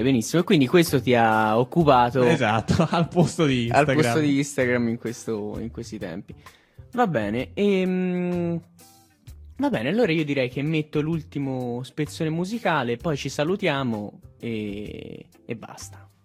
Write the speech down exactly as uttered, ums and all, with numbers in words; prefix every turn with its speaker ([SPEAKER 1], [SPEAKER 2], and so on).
[SPEAKER 1] Benissimo, e quindi questo ti ha occupato
[SPEAKER 2] Esatto, al posto di
[SPEAKER 1] al
[SPEAKER 2] Instagram.
[SPEAKER 1] posto di Instagram in, questo, in questi tempi. Va bene, ehm, va bene, allora io direi che metto l'ultimo spezzone musicale, poi ci salutiamo e, e basta.